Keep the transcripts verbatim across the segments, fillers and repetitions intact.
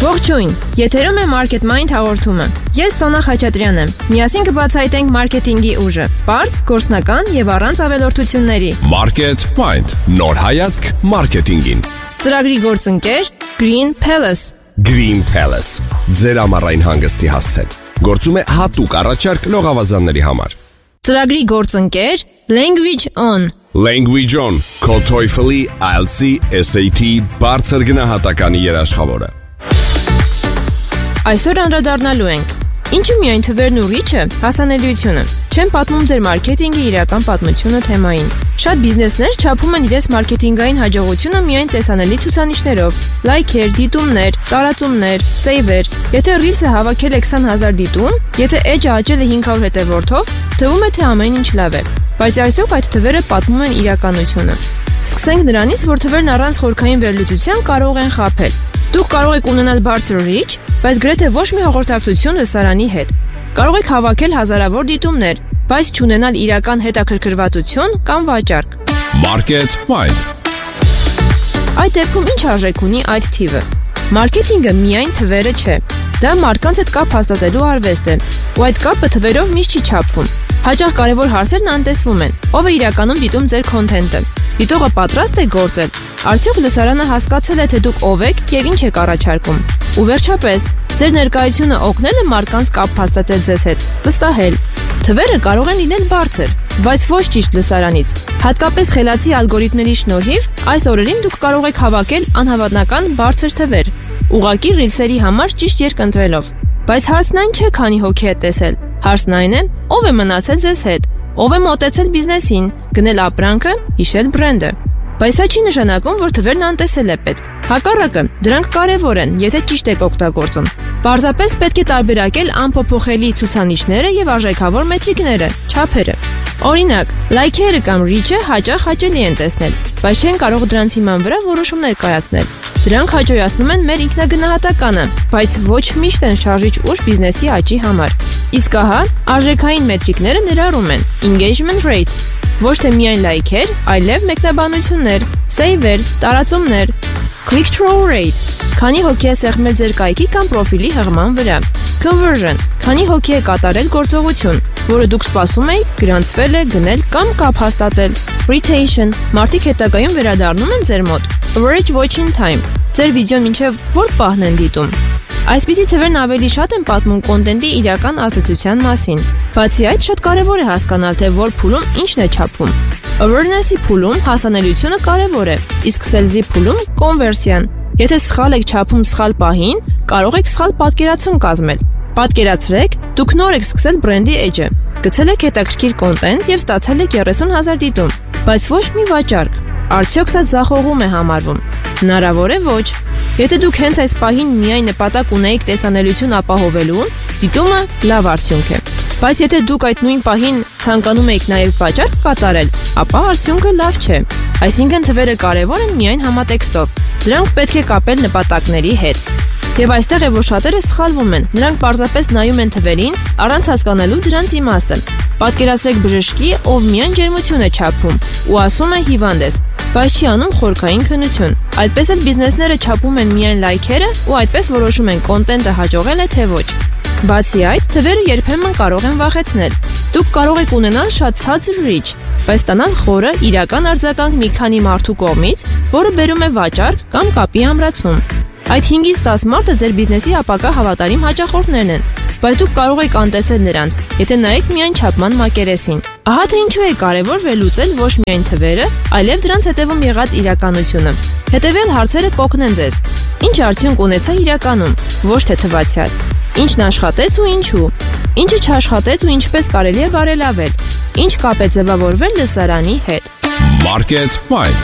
Ողջույն, եթերում է Market Mind հաղորդումը։ Ես Սոնա Խաչատրյանն եմ։ Միասին կբացահայտենք մարքեթինգի ուժը, պարզ, գործնական եւ առանց ավելորդությունների։ Market Mind, նոր հայացք մարքեթինգին։ Ծրագրի գործընկեր Green Palace։ Green Palace, ձեր ամառային հանգստի հասցեն։ Գործում է հատուկ առաջարկ լողավազանների համար։ Ծրագրի գործընկեր Language On։ Language On, քո TOEFL-ի, I E L T S-ի, S A T բարձր գնահատականի երաշխավորը։ Այսօր անդրադառնալու ենք։ Ինչու միայն թվերն ու ռիչը հասանելիությունը։ Չեմ պատմում ձեր մարքեթինգի իրական պատմությունը թեմային։ Շատ բիզնեսներ չափում են իրենց մարքեթինգային հաջողությունը միայն տեսանելի ցուցանիշներով՝ լայքեր, դիտումներ, տարածումներ, սեյվեր։ Եթե ռիլսը հավաքել է քսան հազար դիտում, եթե էջը աճել է հինգ հարյուր հետևորդով, թվում է թե ամեն ինչ լավ է։ Բայց այսօք այդ թվերը պատմում են իրականությունը։ Սկսենք նրանից, որ թվերն առանց խորքային վերլուծության կարող են խաբել։ Դուք կարող եք ունենալ բարձր ռիչ, բայց գրեթե ոչ մի հաղորդակցություն լսարանի հետ։ Կարող եք հավաքել հազարավոր դիտումներ, բայց չունենալ իրական հետաքրքրվածություն կամ վաճառք։ Market Mind։ Այդ դեպքում ինչ արժեք ունի այդ թիվը։ Մարքեթինգը միայն թվերը չէ։ Դա մարդկանց հետ կապ հաստատելու արվեստ է, ու այդ կապը թվերով միշտ չի չափվում։ Հաճախ կարևոր հարցերն անտեսվում են։ Ով է իրականում դիտում ձեր քոնթենտը։ Դիտողը պատրաստ է գործել։ Արդյոք լսարանը հասկացել է, թե դուք ով եք եւ ինչ եք առաջարկում։ Ու վերջապես, ձեր ներկայությունը օգնել է մարդկանց կապ հաստատել ձեզ հետ, վստահել։ Թվերը կարող են լինել բարձր, բայց ոչ ճիշտ լսարանից։ Հատկապես խելացի ալգորիթմների շնորհիվ այս օրերին դուք կարող եք հավաքել անհավանական բարձր թվեր, ուղղակի ռիլսերի համար ճիշտ երկ ընտրելով։ Բայց հարցն այն չէ, քանի հոգի է տեսել։ Հարցն այն է, ով է մնացել ձեզ հետ, ով է մոտեցել բիզնեսին, գնել ապրանքը, հիշել բրենդը։ Բայց սա չի նշանակում, որ թվերն անտեսել է պետք։ Հակառակը, դրանք կարևոր են, եթե ճիշտ եք օգտագործում։ Պարզապես պետք է տարբերակել անփոփոխելի ցուցանիշները եւ արժեքավոր մետրիկները, չափերը։ Օրինակ, լայքերը կամ ռիչը հաճախ հաճելի են տեսնել, բայց չեն կարող դրանց հիման վրա որոշումներ կայացնել։ Դրանք հաջողացնում են մեր ինքնագնահատականը, բայց ոչ միշտ են շարժիչ ուժ բիզնեսի աճի համար։ Իսկ ահա, արժեքային մետրիկները ներառում են engagement rate, ոչ թե միայն լայքեր, այլև մեկնաբանություններ, սեյվեր, տարածումներ, click-through rate, քանի հոգի է սեղմել ձեր կայքի կամ պրոֆիլի հղման վրա, conversion, քանի հոգի է կատարել գործողություն, որը դուք սպասում եք, գրանցվել է, գնել կամ կապ հաստատել, retention, մարդիկ հետագայում վերադառնում են ձեր մոտ, average watching time, ձեր վիդեոն մինչև որ պահն են դիտում։ Այսպիսի թվերն ավելի շատ են պատմում կոնտենտի իրական ազդեցության մասին։ Բացի այդ, շատ կարևոր է հասկանալ, թե որ փուլում ինչն է չափվում։ Awareness-ի փուլում հասանելիությունը կարևոր է, իսկ sales-ի փուլում կոնվերսիան։ Եթե սխալ եք չափում սխալ պահին, կարող եք սխալ պատկերացում կազմել։ Պատկերացրեք, դուք նոր եք սկսել բրենդի էջը, գցել եք հետաքրքիր կոնտենտ եւ ստացել եք երեսուն հազար դիտում, բայց ոչ մի վաճառք։ Արդյոք սա ձախողում է համարվում։ Հնարավոր է ոչ։ Եթե դուք հենց այս պահին միայն նպատակ ունեիք տեսանելիություն ապահովելու, դիտումը լավ արդյունք է։ Բայց եթե դուք այդ նույն պահին ցանկանում եք նաև վաճառք կատարել, ապա արդյունքը լավ չէ։ Այսինքն թվերը կարևոր են միայն համատեքստով։ Դրանք պետք է կապել նպատակների հետ։ Եվ այստեղ է, որ շատերը սխալվում են։ Նրանք պարզապես նայում են թվերին, առանց հասկանալու դրանց իմաստը։ Պատկերացրեք բժշկի, ով միայն ջերմություն է չափում ու ասում է հիվանդ ես, բայց չի անում խորքային քննություն։ Այդպես էլ բիզնեսները չափում են միայն լայքերը ու այդպես որոշում են կոնտենտը հաջողել է թե ոչ։ Բացի այդ, թվերը երբեմն կարող են վախեցնել։ Դուք կարող եք ունենալ շատ ցածր ռիչ, բայց ստանալ խորը իրական արձագանք մի քանի մարդու կողմից, որը բերում է վաճառք կամ կապի ամրացում։ Այդ հինգից տասը մարդը ձեր բիզնեսի ապագա հավատարիմ հաճախորդներն են, բայց դուք կարող եք անտեսել նրանց, եթե նայեք միայն չափման մակերեսին։ Ահա թե ինչու է կարևոր վերլուծել ոչ միայն թվերը, այլև դրանց հետևում եղած իրականությունը։ Հետևյալ հարցերը կօգնեն ձեզ. ինչ արդյունք ունեցա իրականում, ոչ թե թվացial։ Ինչն աշխատեց ու ինչու։ Ինչը չաշխատեց ու ինչպես կարելի է բարելավել։ Ինչ կապ է ձևավորվել լսարանի հետ։ Market Mind։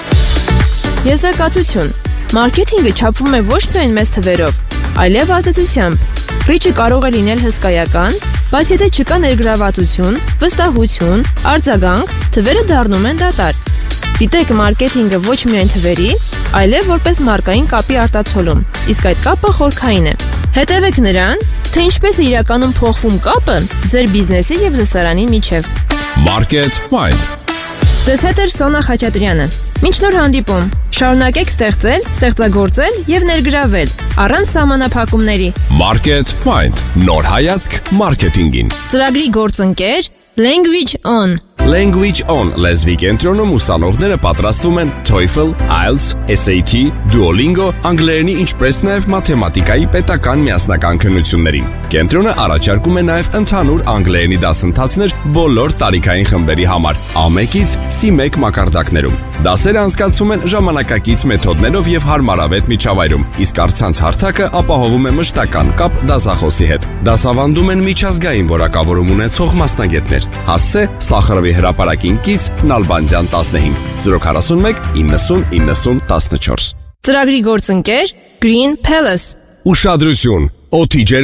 Եզրակացություն։ Մարքեթինգը չափվում է ոչ միայն մեծ թվերով, այլև ազդեցությամբ։ Ռիչը կարող է լինել հսկայական, բայց եթե չկա ներգրավվածություն, վստահություն, արձագանք, թվերը դառնում են դատարկ։ Դիտեք մարքեթինգը ոչ միայն թվերի, այլև որպես մարկային կապի արտացոլում, իսկ այդ կապը խորքային է։ Հետևեք նրան, թե ինչպես է իրականում փոխվում կապը ձեր բիզնեսի եւ լսարանի միջև։ Market Mind։ Ձեզ հետ է Սոնա Խաչատրյանը։ Մինչ նոր հանդիպում, շարունակեք ստեղծել, ստեղծագործել եւ ներգրավել առանց սահմանափակումների։ Market Mind. Նոր հայացք մարքեթինգին։ Ծրագրի գործընկեր Language On. Language On լեզվի կենտրոնում ուսանողները պատրաստվում են TOEFL, IELTS, S A T, Duolingo, անգլերենի ինչպես նաև մաթեմատիկայի պետական միասնական քննություններին։ Կենտրոնը առաջարկում է նաև ընդհանուր անգլերենի դասընթացներ բոլոր տարիքային խմբերի համար, A one-ից C one մակարդակներում։ Դասերը անցկացվում են ժամանակակից մեթոդներով եւ հարմարավետ միջավայրում, իսկ առցանց հարթակը ապահովում է մշտական կապ դասախոսի հետ։ Դասավանդում են միջազգային որակավորում ունեցող մասնագետներ։ Հասցե Սախարովի հրապարակին կից Նալբանդյան տասնհինգ zero four one ninety ninety fourteen. Ծրագրի գործընկեր Green Palace. Ուշադրություն. օդի